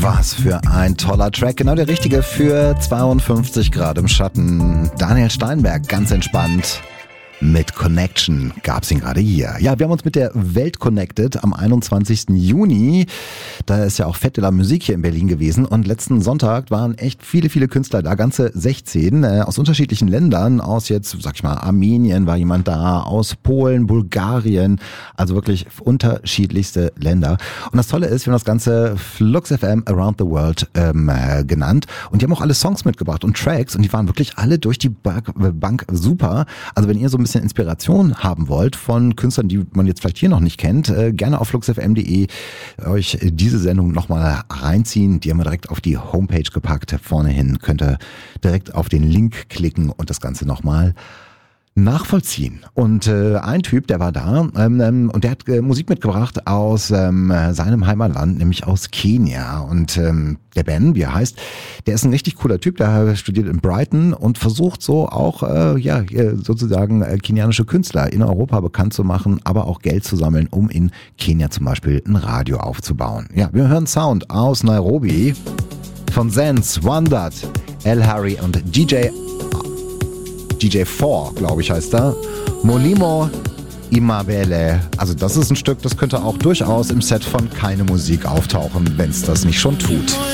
Was für ein toller Track, genau der richtige für 52 Grad im Schatten. Daniel Steinberg, ganz entspannt. Mit Connection gab's ihn gerade hier. Ja, wir haben uns mit der Welt connected am 21. Juni. Da ist ja auch Fête de la Musique hier in Berlin gewesen. Und letzten Sonntag waren echt viele Künstler da, ganze 16 aus unterschiedlichen Ländern. Aus jetzt, sag ich mal, Armenien war jemand da, aus Polen, Bulgarien. Also wirklich unterschiedlichste Länder. Und das Tolle ist, wir haben das Ganze Flux FM Around the World genannt. Und die haben auch alle Songs mitgebracht und Tracks. Und die waren wirklich alle durch die Bank super. Also wenn ihr so ein bisschen Inspiration haben wollt von Künstlern, die man jetzt vielleicht hier noch nicht kennt, gerne auf fluxfm.de euch diese Sendung nochmal reinziehen. Die haben wir direkt auf die Homepage gepackt. Vorne hin könnt ihr direkt auf den Link klicken und das Ganze nochmal nachvollziehen. Und ein Typ, der war da und der hat Musik mitgebracht aus seinem Heimatland, nämlich aus Kenia. Und der Ben, wie er heißt, der ist ein richtig cooler Typ, der studiert in Brighton und versucht so auch sozusagen kenianische Künstler in Europa bekannt zu machen, aber auch Geld zu sammeln, um in Kenia zum Beispiel ein Radio aufzubauen. Ja, wir hören Sound aus Nairobi von Zenz, Wondered, El Harry und DJ4, glaube ich, heißt er. Molimo Imabele. Also das ist ein Stück, das könnte auch durchaus im Set von Keine Musik auftauchen, wenn es das nicht schon tut.